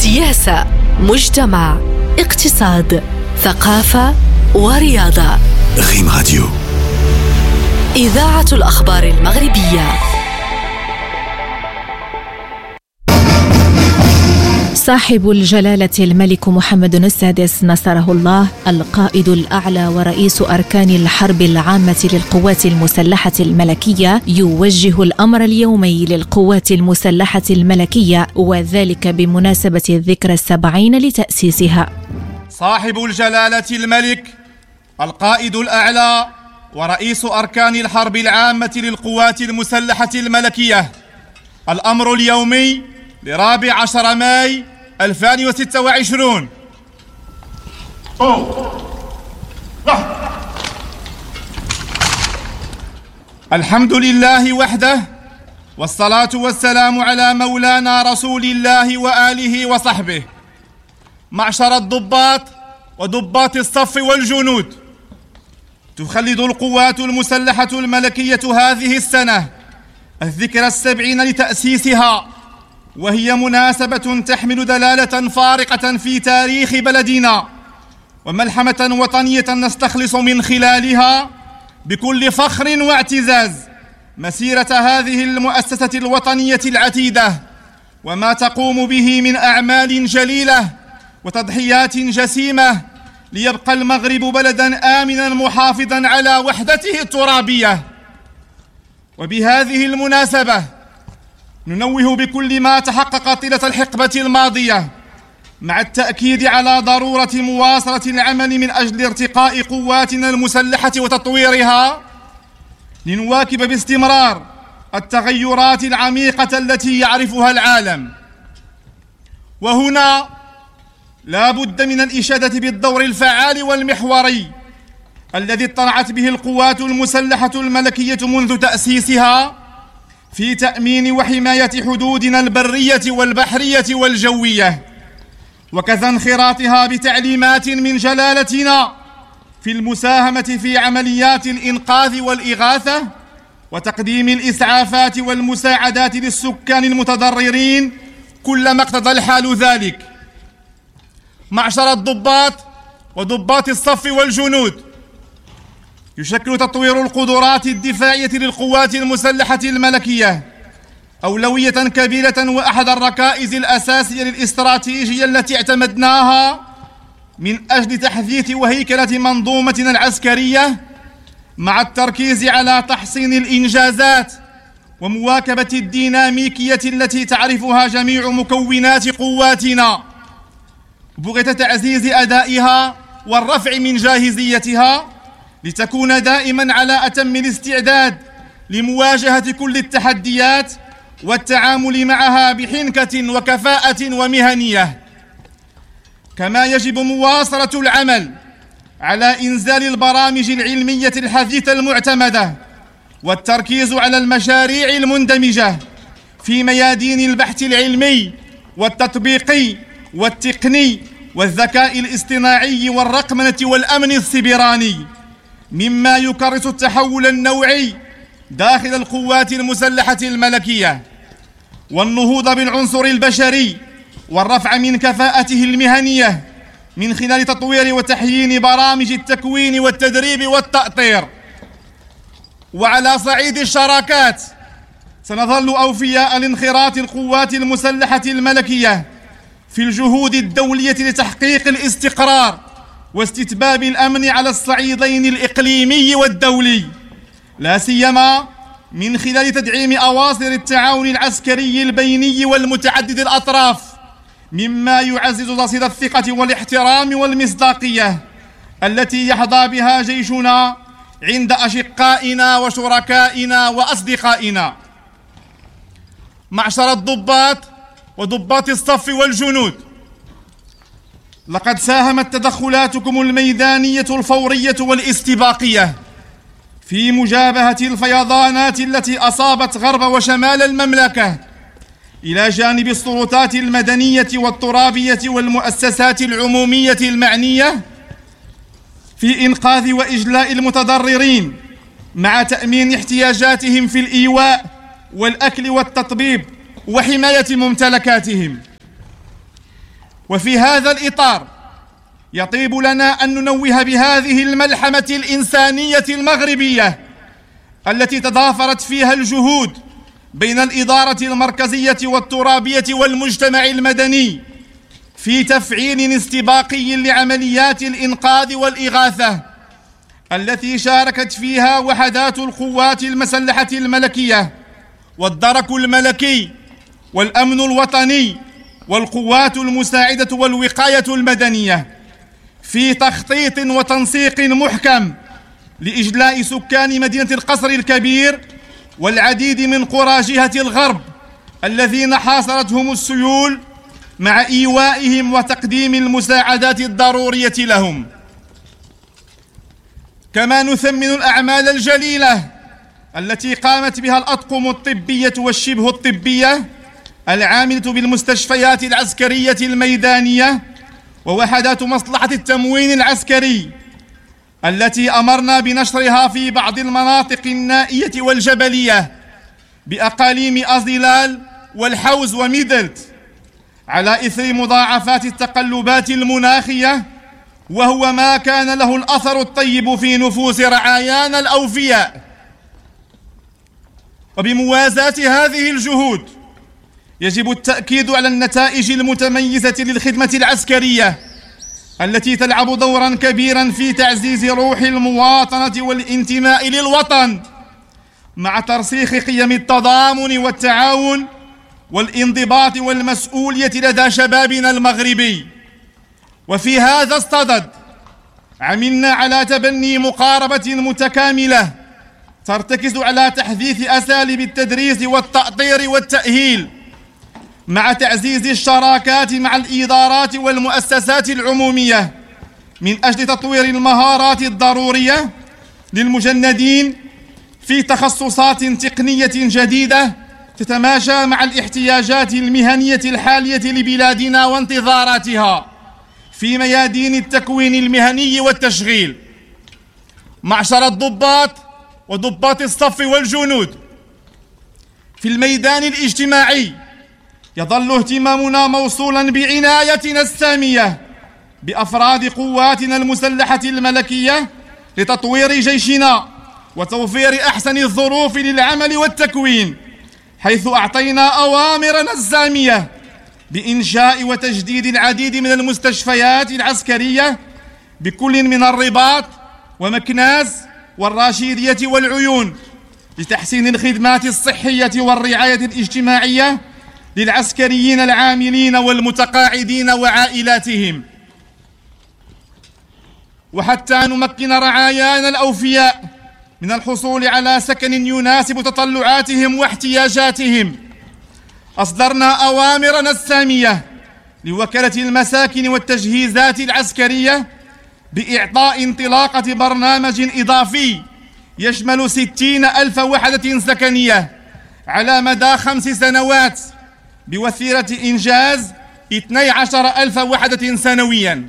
سياسة، مجتمع، اقتصاد، ثقافة ورياضة. غيم راديو، إذاعة الأخبار المغربية. صاحب الجلالة الملك محمد السادس نصره الله، القائد الأعلى ورئيس أركان الحرب العامة للقوات المسلحة الملكية، يوجه الأمر اليومي للقوات المسلحة الملكية، وذلك بمناسبة الذكرى 70 لتأسيسها. صاحب الجلالة الملك القائد الأعلى ورئيس أركان الحرب العامة للقوات المسلحة الملكية، الأمر اليومي ل14 ماي 2026. الحمد لله وحده، والصلاة والسلام على مولانا رسول الله وآله وصحبه. معشر الضباط وضباط الصف والجنود، تخلد القوات المسلحة الملكية هذه السنة الذكرى 70 لتأسيسها، وهي مناسبة تحمل دلالة فارقة في تاريخ بلدنا، وملحمة وطنية نستخلص من خلالها بكل فخر واعتزاز مسيرة هذه المؤسسة الوطنية العتيدة، وما تقوم به من أعمال جليلة وتضحيات جسيمة ليبقى المغرب بلداً آمناً محافظاً على وحدته الترابية. وبهذه المناسبة ننوه بكل ما تحقق طيلة الحقبة الماضية، مع التأكيد على ضرورة مواصلة العمل من أجل ارتقاء قواتنا المسلحة وتطويرها، لنواكب باستمرار التغيرات العميقة التي يعرفها العالم. وهنا لا بد من الإشادة بالدور الفعال والمحوري الذي اطلعت به القوات المسلحة الملكية منذ تأسيسها في تأمين وحماية حدودنا البرية والبحرية والجوية، وكذا انخراطها بتعليمات من جلالتنا في المساهمة في عمليات الإنقاذ والإغاثة وتقديم الإسعافات والمساعدات للسكان المتضررين كلما اقتضى الحال ذلك. معشر الضباط وضباط الصف والجنود، يشكل تطوير القدرات الدفاعية للقوات المسلحة الملكية أولوية كبيرة وأحد الركائز الأساسية للاستراتيجية التي اعتمدناها من أجل تحديث وهيكلة منظومتنا العسكرية، مع التركيز على تحصين الإنجازات ومواكبة الديناميكية التي تعرفها جميع مكونات قواتنا، بغية تعزيز أدائها والرفع من جاهزيتها لتكون دائما على أتم الاستعداد لمواجهة كل التحديات والتعامل معها بحنكة وكفاءة ومهنية. كما يجب مواصلة العمل على إنزال البرامج العلمية الحديثة المعتمدة والتركيز على المشاريع المندمجة في ميادين البحث العلمي والتطبيقي والتقني والذكاء الاصطناعي والرقمنة والأمن السيبراني، مما يكرس التحول النوعي داخل القوات المسلحة الملكية، والنهوض بالعنصر البشري والرفع من كفاءته المهنية من خلال تطوير وتحيين برامج التكوين والتدريب والتأطير. وعلى صعيد الشراكات، سنظل أوفياء لانخراط القوات المسلحة الملكية في الجهود الدولية لتحقيق الاستقرار واستتباب الأمن على الصعيدين الإقليمي والدولي، لا سيما من خلال تدعيم أواصر التعاون العسكري البيني والمتعدد الأطراف، مما يعزز رصيد الثقة والاحترام والمصداقية التي يحظى بها جيشنا عند أشقائنا وشركائنا وأصدقائنا. معشر الضباط وضباط الصف والجنود، لقد ساهمت تدخلاتكم الميدانية الفورية والاستباقية في مجابهة الفيضانات التي أصابت غرب وشمال المملكة، إلى جانب السلطات المدنية والترابية والمؤسسات العمومية المعنية في إنقاذ وإجلاء المتضررين، مع تأمين احتياجاتهم في الإيواء والأكل والتطبيب وحماية ممتلكاتهم. وفي هذا الإطار يطيب لنا أن ننوه بهذه الملحمة الإنسانية المغربية التي تضافرت فيها الجهود بين الإدارة المركزية والترابية والمجتمع المدني في تفعيل استباقي لعمليات الإنقاذ والإغاثة التي شاركت فيها وحدات القوات المسلحة الملكية والدرك الملكي والأمن الوطني والقوات المساعدة والوقاية المدنية في تخطيط وتنسيق محكم لإجلاء سكان مدينة القصر الكبير والعديد من قرى جهة الغرب الذين حاصرتهم السيول مع إيوائهم وتقديم المساعدات الضرورية لهم. كما نثمن الأعمال الجليلة التي قامت بها الأطقم الطبية والشبه الطبية العاملة بالمستشفيات العسكرية الميدانية ووحدات مصلحة التموين العسكري التي أمرنا بنشرها في بعض المناطق النائية والجبلية بأقاليم أزلال والحوز وميدلت على إثر مضاعفات التقلبات المناخية، وهو ما كان له الأثر الطيب في نفوس رعايانا الأوفياء. وبموازاة هذه الجهود يجب التأكيد على النتائج المتميزة للخدمة العسكرية التي تلعب دورا كبيرا في تعزيز روح المواطنة والانتماء للوطن مع ترسيخ قيم التضامن والتعاون والانضباط والمسؤولية لدى شبابنا المغربي. وفي هذا الصدد عملنا على تبني مقاربة متكاملة ترتكز على تحديث أساليب التدريس والتأطير والتأهيل مع تعزيز الشراكات مع الإدارات والمؤسسات العمومية من أجل تطوير المهارات الضرورية للمجندين في تخصصات تقنية جديدة تتماشى مع الاحتياجات المهنية الحالية لبلادنا وانتظاراتها في ميادين التكوين المهني والتشغيل. معشر الضباط وضباط الصف والجنود، في الميدان الاجتماعي يظل اهتمامنا موصولا بعنايتنا السامية بأفراد قواتنا المسلحة الملكية لتطوير جيشنا وتوفير أحسن الظروف للعمل والتكوين، حيث أعطينا أوامرنا السامية بإنشاء وتجديد العديد من المستشفيات العسكرية بكل من الرباط ومكناس والراشيدية والعيون لتحسين الخدمات الصحية والرعاية الاجتماعية للعسكريين العاملين والمتقاعدين وعائلاتهم. وحتى نمكن رعايانا الأوفياء من الحصول على سكن يناسب تطلعاتهم واحتياجاتهم، أصدرنا أوامرنا السامية لوكالة المساكن والتجهيزات العسكرية بإعطاء انطلاقة برنامج إضافي يشمل 60,000 وحدة سكنية على مدى 5 سنوات بوتيرة إنجاز 12,000 وحدة سنويا.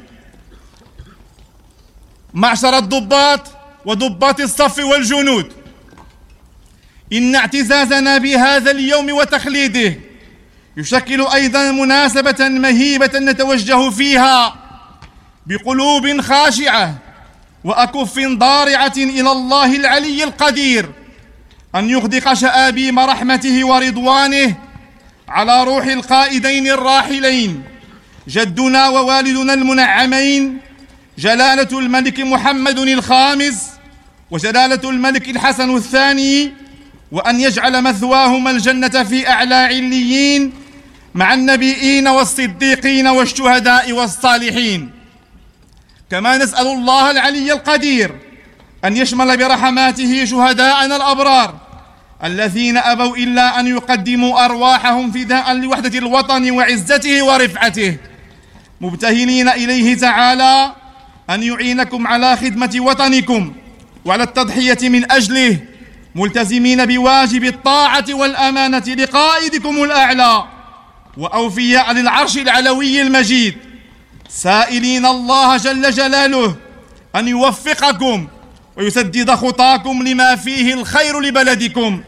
معشر الضباط وضباط الصف والجنود، إن اعتزازنا بهذا اليوم وتخليده يشكل أيضا مناسبة مهيبة نتوجه فيها بقلوب خاشعة وأكف ضارعة إلى الله العلي القدير أن يغدق شآبيم رحمته ورضوانه على روح القائدين الراحلين جدنا ووالدنا المنعمين جلالة الملك محمد الخامس وجلالة الملك الحسن الثاني، وأن يجعل مثواهما الجنة في أعلى عليين مع النبيين والصديقين والشهداء والصالحين. كما نسأل الله العلي القدير أن يشمل برحماته شهداءنا الأبرار الذين أبوا إلا أن يقدموا أرواحهم فداء لوحدة الوطن وعزته ورفعته، مبتهلين إليه تعالى أن يعينكم على خدمة وطنكم وعلى التضحية من أجله، ملتزمين بواجب الطاعة والأمانة لقائدكم الأعلى وأوفياء للعرش العلوي المجيد، سائلين الله جل جلاله أن يوفقكم ويسدد خطاكم لما فيه الخير لبلدكم،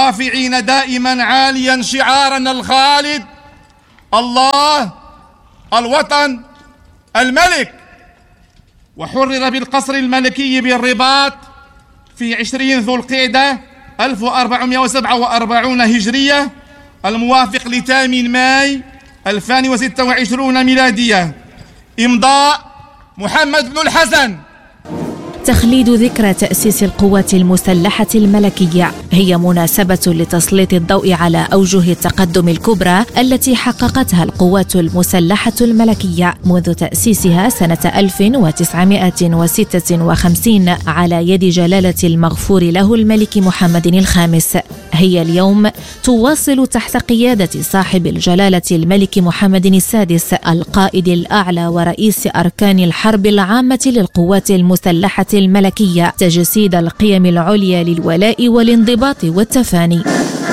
رافعين دائما عاليا شعارنا الخالد: الله الوطن الملك. وحرر بالقصر الملكي بالرباط في 20 ذو القعدة 1447 هجرية الموافق ل8 ماي 2026 ميلادية. إمضاء محمد بن الحسن. تخليد ذكرى تأسيس القوات المسلحة الملكية هي مناسبة لتسليط الضوء على أوجه التقدم الكبرى التي حققتها القوات المسلحة الملكية منذ تأسيسها سنة 1956 على يد جلالة المغفور له الملك محمد الخامس. هي اليوم تواصل تحت قيادة صاحب الجلالة الملك محمد السادس القائد الأعلى ورئيس أركان الحرب العامة للقوات المسلحة الملكية تجسيد القيم العليا للولاء والانضباط والتفاني.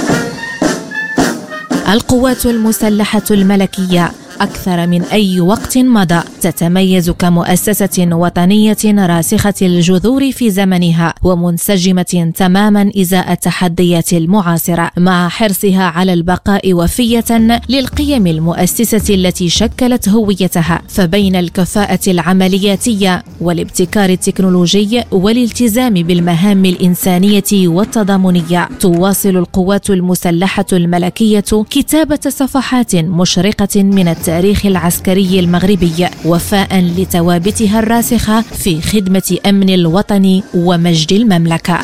القوات المسلحة الملكية أكثر من أي وقت مضى تتميز كمؤسسة وطنية راسخة الجذور في زمنها ومنسجمة تماما إزاء التحديات المعاصرة، مع حرصها على البقاء وفية للقيم المؤسسة التي شكلت هويتها. فبين الكفاءة العملياتية والابتكار التكنولوجي والالتزام بالمهام الإنسانية والتضامنية، تواصل القوات المسلحة الملكية كتابة صفحات مشرقة من التاريخ العسكري المغربي وفاء لثوابتها الراسخة في خدمة أمن الوطن ومجد المملكة.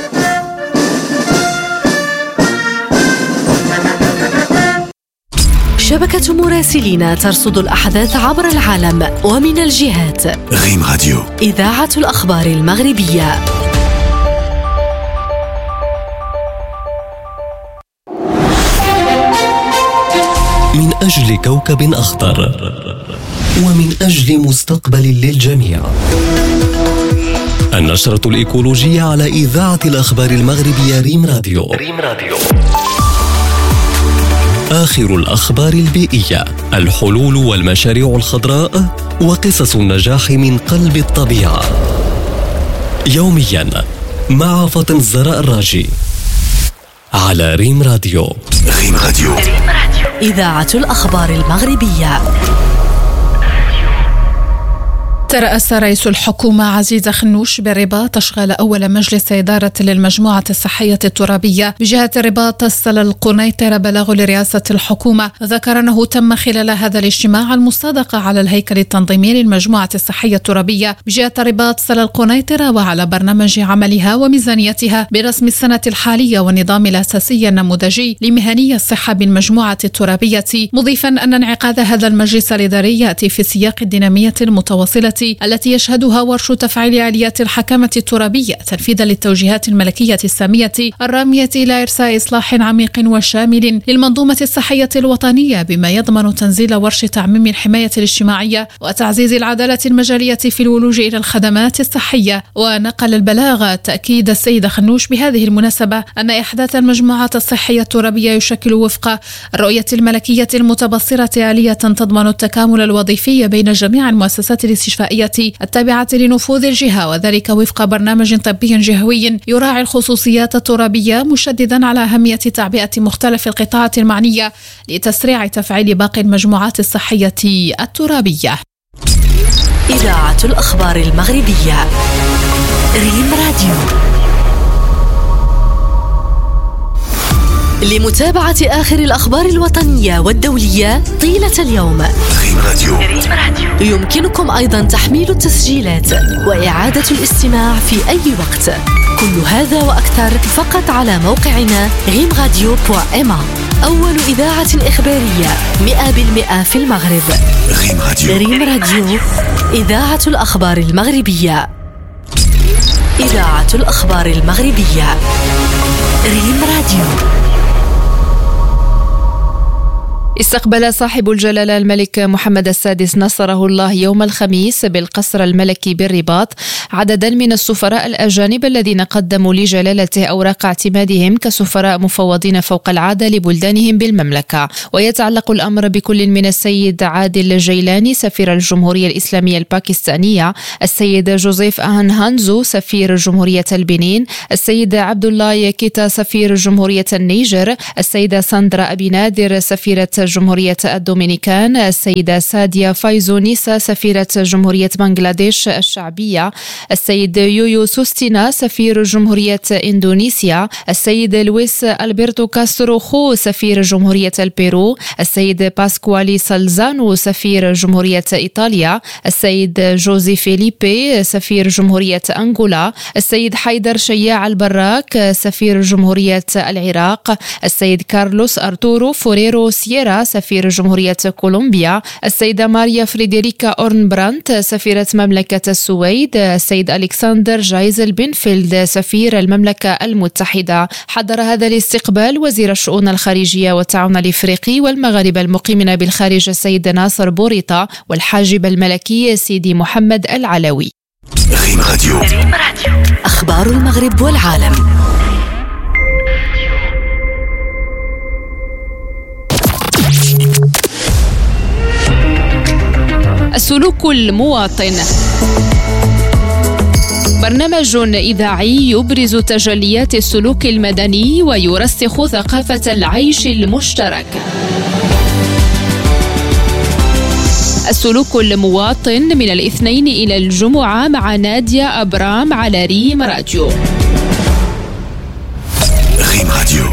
شبكة مراسلين ترصد الأحداث عبر العالم ومن الجهات. ريم راديو، إذاعة الأخبار المغربية. من أجل كوكب أخضر ومن أجل مستقبل للجميع. النشرة الإيكولوجية على إذاعة الأخبار المغربية ريم راديو. آخر الأخبار البيئية، الحلول والمشاريع الخضراء وقصص النجاح من قلب الطبيعة. يوميا مع فاطمة الزهراء الراجي على ريم راديو. ريم راديو، إذاعة الأخبار المغربية. ترأس رئيس الحكومة عزيز خنوش بالرباط أشغال أول مجلس إدارة للمجموعة الصحية الترابية بجهة الرباط السلا القنيطرة. بلاغ لرئاسة الحكومة ذكر أنه تم خلال هذا الاجتماع المصادقة على الهيكل التنظيمي للمجموعة الصحية الترابية بجهة الرباط سلا القنيطرة وعلى برنامج عملها وميزانيتها برسم السنة الحالية والنظام الأساسي النموذجي لمهنية الصحة بالمجموعة الترابية، مضيفا أن انعقاد هذا المجلس الإداري يأتي في سياق الدينامية المتواصلة التي يشهدها ورش تفعيل آليات الحكامة الترابية تنفيذا للتوجيهات الملكية السامية الرامية إلى إرساء إصلاح عميق وشامل للمنظومة الصحية الوطنية بما يضمن تنزيل ورش تعميم الحماية الاجتماعية وتعزيز العدالة المجالية في الولوج إلى الخدمات الصحية. ونقل البلاغ تأكيد السيد خنوش بهذه المناسبة أن إحداث المجموعات الصحية الترابية يشكل وفق الرؤية الملكية المتبصرة آلية تضمن التكامل الوظيفي بين جميع المؤسسات الاستشفائية التابعة لنفوذ الجهة، وذلك وفق برنامج طبي جهوي يراعي الخصوصيات الترابية، مشددا على أهمية تعبئة مختلف القطاعات المعنية لتسريع تفعيل باقي المجموعات الصحية الترابية. إذاعة الأخبار المغربية ريم راديو. لمتابعة آخر الأخبار الوطنية والدولية طيلة اليوم، ريم راديو. يمكنكم أيضا تحميل التسجيلات وإعادة الاستماع في أي وقت. كل هذا وأكثر فقط على موقعنا rimradio.ma، أول إذاعة إخبارية 100% في المغرب. ريم راديو. ريم راديو، إذاعة الأخبار المغربية. إذاعة الأخبار المغربية ريم راديو. استقبل صاحب الجلالة الملك محمد السادس نصره الله يوم الخميس بالقصر الملكي بالرباط عددا من السفراء الأجانب الذين قدموا لجلالته أوراق اعتمادهم كسفراء مفوضين فوق العادة لبلدانهم بالمملكة. ويتعلق الأمر بكل من السيد عادل الجيلاني سفير الجمهورية الإسلامية الباكستانية، السيد جوزيف أهان هانزو سفير جمهورية البنين، السيد عبد الله يكيتا سفير جمهورية النيجر، السيدة ساندرا أبي نادر سفيرة جمهورية الدومينيكان، السيدة ساديا فايزو نيسا سفيرة جمهورية بنغلاديش الشعبية، السيد يويو سوستينا سفير جمهورية إندونيسيا، السيد لويس ألبرتو كاستروخو سفير جمهورية البيرو، السيد باسكوالي سالزانو سفير جمهورية إيطاليا، السيد جوزي فيليبي سفير جمهورية أنغولا، السيد حيدر شياع البراك سفير جمهورية العراق، السيد كارلوس أرتورو فوريرو سييرا سفير جمهورية كولومبيا، السيدة ماريا فريدريكا أورنبرانت سفيرة مملكة السويد، السيد ألكسندر جايزل بنفيلد سفير المملكة المتحدة. حضر هذا الاستقبال وزير الشؤون الخارجية والتعاون الإفريقي والمغاربة المقيمين بالخارج السيد ناصر بوريطة والحاجب الملكي سيدي محمد العلوي. ريم راديو. أخبار المغرب والعالم. السلوك المواطن، برنامج إذاعي يبرز تجليات السلوك المدني ويرسخ ثقافة العيش المشترك. السلوك المواطن من الاثنين إلى الجمعة مع نادية أبرام على ريم راديو. ريم راديو.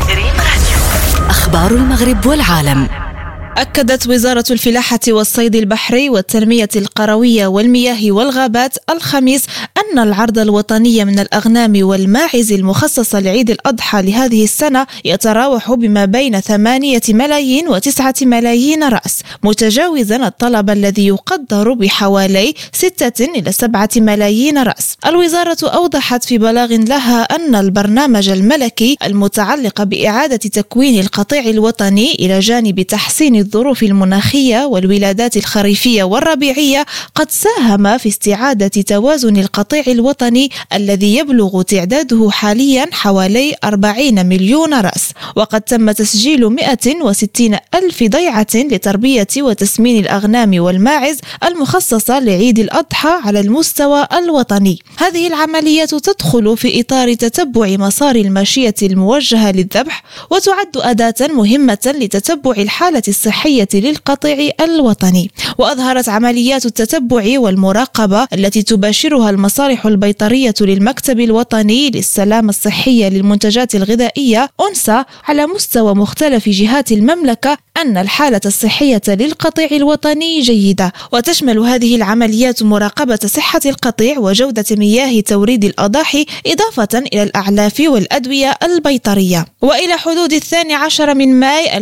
أخبار المغرب والعالم. أكدت وزارة الفلاحة والصيد البحري والتنمية القروية والمياه والغابات الخميس أن العرض الوطني من الأغنام والماعز المخصص لعيد الأضحى لهذه السنة يتراوح بما بين 8 ملايين و9 ملايين رأس، متجاوزا الطلب الذي يقدر بحوالي 6 إلى 7 ملايين رأس. الوزارة أوضحت في بلاغ لها أن البرنامج الملكي المتعلق بإعادة تكوين القطيع الوطني إلى جانب تحسين الظروف المناخية والولادات الخريفية والربيعية قد ساهم في استعادة توازن القطيع الوطني الذي يبلغ تعداده حاليا حوالي 40 مليون رأس، وقد تم تسجيل 160 ألف ضيعة لتربية وتسمين الأغنام والماعز المخصصة لعيد الأضحى على المستوى الوطني. هذه العمليات تدخل في إطار تتبع مسار الماشية الموجهة للذبح، وتعد أداة مهمة لتتبع الحالة الصحية للقطيع الوطني. وأظهرت عمليات التتبع والمراقبة التي تباشرها المصالح البيطرية للمكتب الوطني للسلامة الصحية للمنتجات الغذائية أنسا على مستوى مختلف جهات المملكة أن الحالة الصحية للقطيع الوطني جيدة، وتشمل هذه العمليات مراقبة صحة القطيع وجودة مياه توريد الأضاحي إضافة إلى الأعلاف والأدوية البيطرية. وإلى حدود 12 من ماي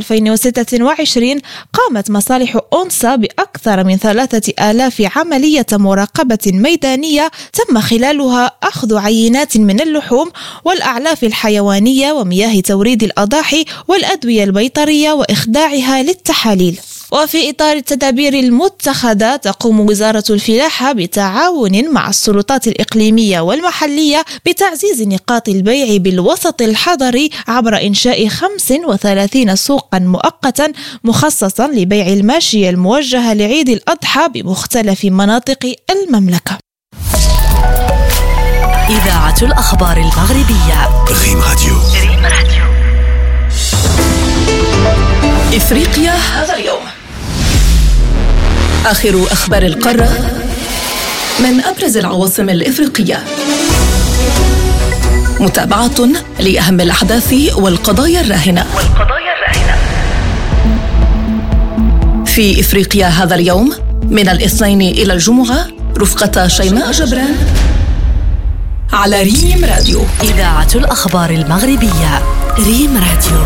2026 قامت مصالح أنسا بأكثر من 3000 عملية مراقبة ميدانية تم خلالها أخذ عينات من اللحوم والأعلاف الحيوانية ومياه توريد الأضاحي والأدوية البيطرية وإخضاعها للتحاليل. وفي إطار التدابير المتخذة تقوم وزارة الفلاحة بتعاون مع السلطات الإقليمية والمحلية بتعزيز نقاط البيع بالوسط الحضري عبر إنشاء 35 سوقا مؤقتا مخصصا لبيع الماشية الموجهة لعيد الأضحى بمختلف مناطق المملكة. إذاعة الأخبار المغربية. ريم راديو. إفريقيا هذا اليوم. آخر أخبار القارة من أبرز العواصم الإفريقية. متابعة لأهم الأحداث والقضايا الراهنة. في إفريقيا هذا اليوم من الاثنين إلى الجمعة رفقة شيماء جبران على ريم راديو. إذاعة الأخبار المغربية. ريم راديو.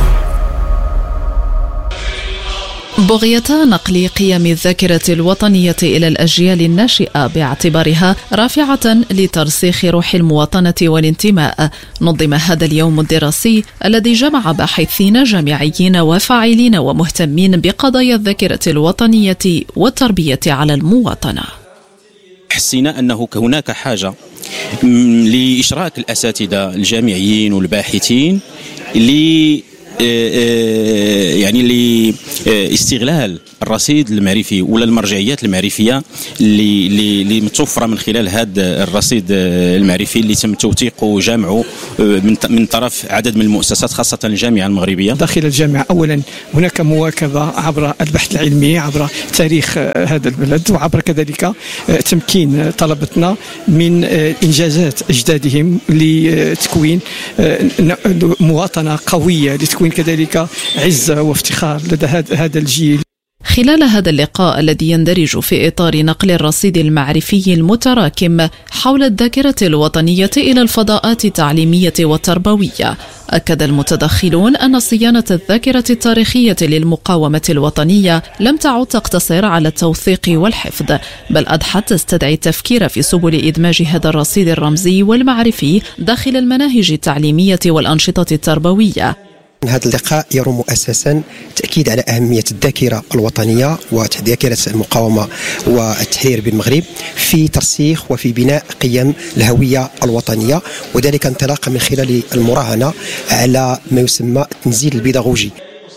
بغية نقل قيم الذاكرة الوطنية إلى الأجيال الناشئة باعتبارها رافعة لترسيخ روح المواطنة والانتماء، نظم هذا اليوم الدراسي الذي جمع باحثين جامعيين وفاعلين ومهتمين بقضايا الذاكرة الوطنية والتربية على المواطنة. حسينا أنه هناك حاجة لإشراك الأساتذة الجامعيين والباحثين يعني لاستغلال الرصيد المعرفي ولا المرجعيات المعرفيه اللي متوفره من خلال هذا الرصيد المعرفي اللي تم توثيقه وجمعه من طرف عدد من المؤسسات خاصه الجامعه المغربيه. داخل الجامعه اولا هناك مواكبه عبر البحث العلمي، عبر تاريخ هذا البلد، وعبر كذلك تمكين طلبتنا من انجازات اجدادهم لتكوين مواطنه قويه، لتكوين كذلك عزه وافتخار لدى هذا الجيل. خلال هذا اللقاء الذي يندرج في إطار نقل الرصيد المعرفي المتراكم حول الذاكرة الوطنية إلى الفضاءات التعليمية والتربوية، أكد المتدخلون أن صيانة الذاكرة التاريخية للمقاومة الوطنية لم تعد تقتصر على التوثيق والحفظ، بل أضحت تستدعي التفكير في سبل إدماج هذا الرصيد الرمزي والمعرفي داخل المناهج التعليمية والأنشطة التربوية. هذا اللقاء يرم أساسا تأكيد على أهمية الذاكرة الوطنية وذاكرة المقاومة والتحرير بالمغرب في ترسيخ وفي بناء قيم الهوية الوطنية، وذلك انطلاقا من خلال المراهنة على ما يسمى التنزيل البيداغوجي.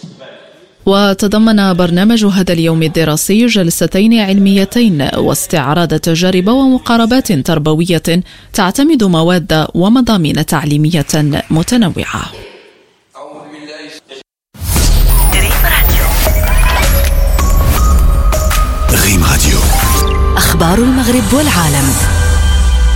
وتضمن برنامج هذا اليوم الدراسي جلستين علميتين واستعراض تجارب ومقاربات تربوية تعتمد مواد ومضامين تعليمية متنوعة. ريم راديو، أخبار المغرب والعالم.